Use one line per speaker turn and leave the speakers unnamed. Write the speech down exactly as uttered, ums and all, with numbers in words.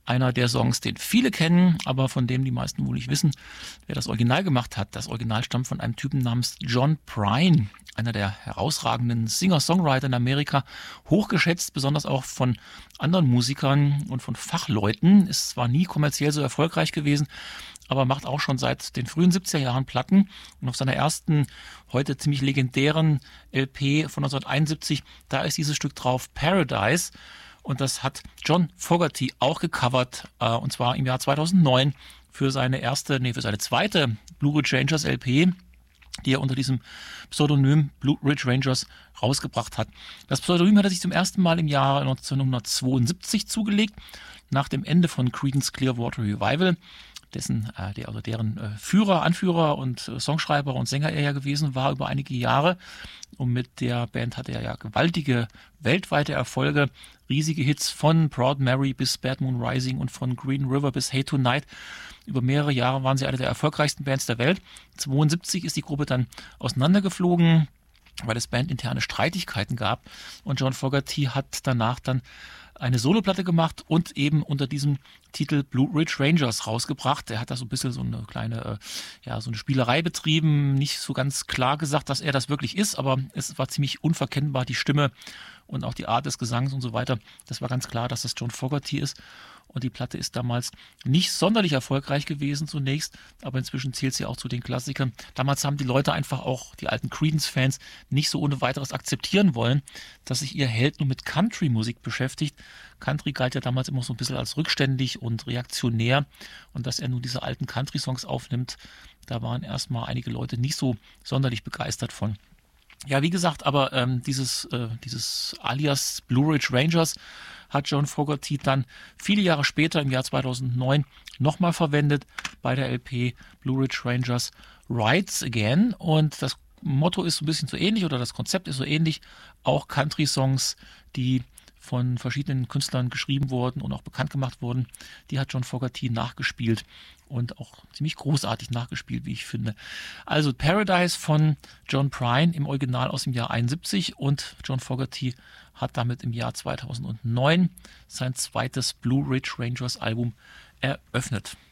einer der Songs, den viele kennen, aber von dem die meisten wohl nicht wissen, wer das Original gemacht hat. Das Original stammt von einem Typen namens John Prine, einer der herausragenden Singer-Songwriter in Amerika, hochgeschätzt, besonders auch von anderen Musikern und von Fachleuten. Ist zwar nie kommerziell so erfolgreich gewesen, aber macht auch schon seit den frühen siebziger Jahren Platten. Und auf seiner ersten, heute ziemlich legendären L P von neunzehnhunderteinundsiebzig, da ist dieses Stück drauf, Paradise. Und das hat John Fogerty auch gecovert, äh, und zwar im Jahr zweitausendneun für seine erste, nee, für seine zweite Blue Ridge Rangers L P, die er unter diesem Pseudonym Blue Ridge Rangers rausgebracht hat. Das Pseudonym hat er sich zum ersten Mal im Jahr neunzehnhundertzweiundsiebzig zugelegt, nach dem Ende von Creedence Clearwater Revival, dessen, äh, der, also deren äh, Führer, Anführer und äh, Songschreiber und Sänger er ja gewesen war über einige Jahre. Und mit der Band hatte er ja gewaltige weltweite Erfolge, riesige Hits von Proud Mary bis Bad Moon Rising und von Green River bis Hey Tonight. Über mehrere Jahre waren sie eine der erfolgreichsten Bands der Welt. zweiundsiebzig ist die Gruppe dann auseinandergeflogen, weil es bandinterne Streitigkeiten gab. Und John Fogerty hat danach dann eine Soloplatte gemacht und eben unter diesem Titel Blue Ridge Rangers rausgebracht. Er hat da so ein bisschen so eine kleine, äh, ja, so eine Spielerei betrieben, nicht so ganz klar gesagt, dass er das wirklich ist, aber es war ziemlich unverkennbar, die Stimme und auch die Art des Gesangs und so weiter. Das war ganz klar, dass das John Fogerty ist. Und die Platte ist damals nicht sonderlich erfolgreich gewesen zunächst, aber inzwischen zählt sie auch zu den Klassikern. Damals haben die Leute einfach auch, die alten Creedence-Fans, nicht so ohne weiteres akzeptieren wollen, dass sich ihr Held nur mit Country-Musik beschäftigt. Country galt ja damals immer so ein bisschen als rückständig und reaktionär, und dass er nun diese alten Country-Songs aufnimmt, da waren erstmal einige Leute nicht so sonderlich begeistert von. Ja, wie gesagt, aber ähm, dieses, äh, dieses Alias Blue Ridge Rangers hat John Fogerty dann viele Jahre später, im Jahr zweitausendneun, nochmal verwendet bei der L P Blue Ridge Rangers Rides Again. Und das Motto ist so ein bisschen so ähnlich, oder das Konzept ist so ähnlich. Auch Country-Songs, die von verschiedenen Künstlern geschrieben wurden und auch bekannt gemacht wurden, die hat John Fogerty nachgespielt und auch ziemlich großartig nachgespielt, wie ich finde. Also Paradise von John Prine im Original aus dem Jahr einundsiebzig, und John Fogerty hat damit im Jahr zweitausendneun sein zweites Blue Ridge Rangers Album eröffnet.